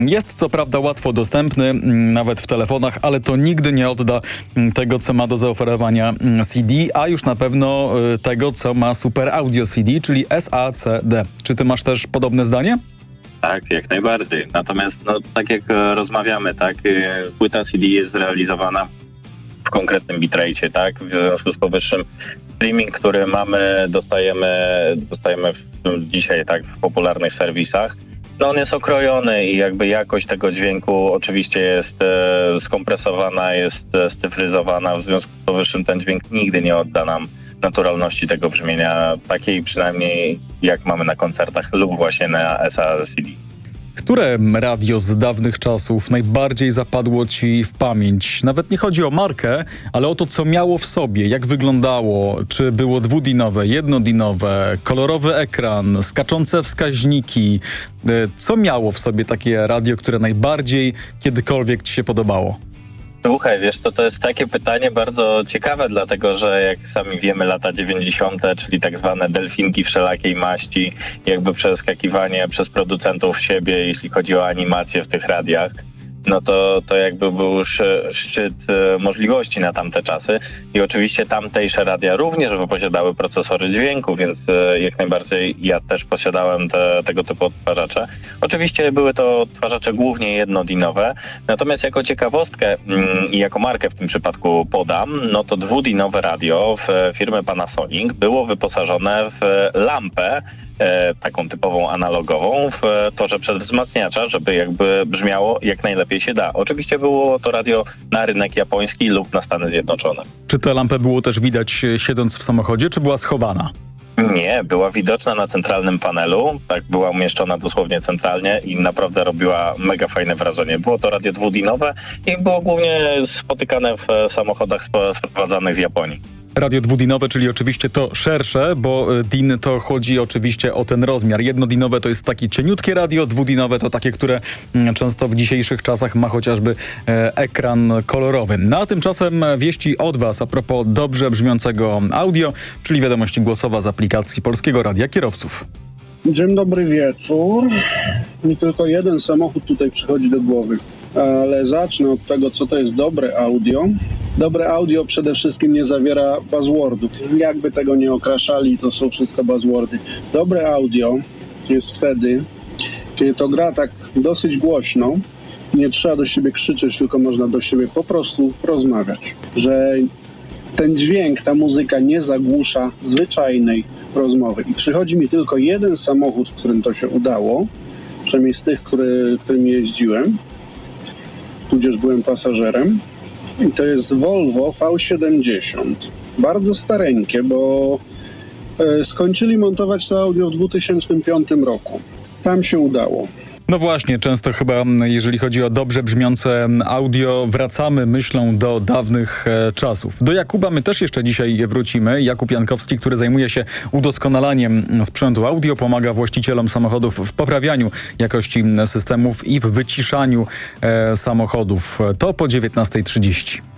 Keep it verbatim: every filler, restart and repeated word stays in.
Jest co prawda łatwo dostępny, mm, nawet w telefonach, ale to nigdy nie odda mm, tego, co ma do zaoferowania mm, C D, a już na pewno y, tego, co ma Super Audio C D, czyli S A C D. Czy ty masz też podobne zdanie? Tak, jak najbardziej. Natomiast, no, tak jak e, rozmawiamy, tak, e, płyta C D jest realizowana w konkretnym bitrate, tak, w związku z powyższym streaming, który mamy, dostajemy, dostajemy w, dzisiaj, tak, w popularnych serwisach, no on jest okrojony i jakby jakość tego dźwięku oczywiście jest e, skompresowana, jest e, scyfryzowana, w związku z powyższym ten dźwięk nigdy nie odda nam naturalności tego brzmienia, takiej przynajmniej jak mamy na koncertach lub właśnie na S A C D. Które radio z dawnych czasów najbardziej zapadło ci w pamięć? Nawet nie chodzi o markę, ale o to, co miało w sobie, jak wyglądało, czy było dwudinowe, jednodinowe, kolorowy ekran, skaczące wskaźniki. Co miało w sobie takie radio, które najbardziej kiedykolwiek ci się podobało? Słuchaj, wiesz co, to jest takie pytanie bardzo ciekawe, dlatego że jak sami wiemy, lata dziewięćdziesiąte, czyli tak zwane delfinki wszelakiej maści, jakby przeskakiwanie przez producentów w siebie, jeśli chodzi o animację w tych radiach, no to, to jakby był już szczyt e, możliwości na tamte czasy. I oczywiście tamtejsze radia również posiadały procesory dźwięku, więc e, jak najbardziej ja też posiadałem te, tego typu odtwarzacze. Oczywiście były to odtwarzacze głównie jednodinowe, natomiast jako ciekawostkę mm, i jako markę w tym przypadku podam, no to dwudinowe radio w firmy Panasonic było wyposażone w lampę, e, taką typową analogową, w torze przedwzmacniacza, żeby jakby brzmiało jak najlepiej się da. Oczywiście było to radio na rynek japoński lub na Stany Zjednoczone. Czy tę lampę było też widać e, siedząc w samochodzie, czy była schowana? Nie, była widoczna na centralnym panelu, tak, była umieszczona dosłownie centralnie i naprawdę robiła mega fajne wrażenie. Było to radio dwudinowe i było głównie spotykane w samochodach sp- sprowadzanych z Japonii. Radio dwudinowe, czyli oczywiście to szersze, bo y, din to chodzi oczywiście o ten rozmiar. Jednodinowe to jest takie cieniutkie radio, dwudinowe to takie, które mm, często w dzisiejszych czasach ma chociażby e, ekran kolorowy. No a tymczasem wieści od was a propos dobrze brzmiącego audio, czyli wiadomości głosowa z aplikacji Polskiego Radia Kierowców. Dzień dobry wieczór. Mi tylko jeden samochód tutaj przychodzi do głowy, ale zacznę od tego, co to jest dobre audio. Dobre audio przede wszystkim nie zawiera buzzwordów. Jakby tego nie okraszali, to są wszystko buzzwordy. Dobre audio jest wtedy, kiedy to gra tak dosyć głośno, nie trzeba do siebie krzyczeć, tylko można do siebie po prostu rozmawiać. Że ten dźwięk, ta muzyka nie zagłusza zwyczajnej rozmowy. I przychodzi mi tylko jeden samochód, w którym to się udało, przynajmniej z tych, który, którym jeździłem, tudzież byłem pasażerem. I to jest Volvo V siedemdziesiąt. Bardzo stareńkie, bo e, skończyli montować to audio w dwa tysiące piątym roku. Tam się udało. No właśnie, często chyba, jeżeli chodzi o dobrze brzmiące audio, wracamy myślą do dawnych e, czasów. Do Jakuba my też jeszcze dzisiaj wrócimy. Jakub Jankowski, który zajmuje się udoskonalaniem sprzętu audio, pomaga właścicielom samochodów w poprawianiu jakości systemów i w wyciszaniu e, samochodów. To po dziewiętnastej trzydzieści.